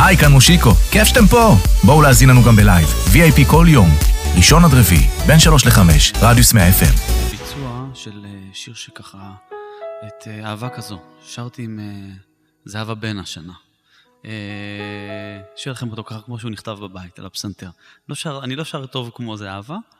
היי, כאן מושיקו, כיף שאתם פה. בואו להזין לנו גם בלייב, VIP כל יום, ראשון עד רביעי, בין 3 ל-5, רדיוס 100 FM. ביצוע של שיר שככה, את אהבה כזו, שרתי עם זהבה בן השנה. שיר לכם אותו ככה כמו שהוא נכתב בבית, על הפסנתר. אני לא שר טוב כמו זהבה,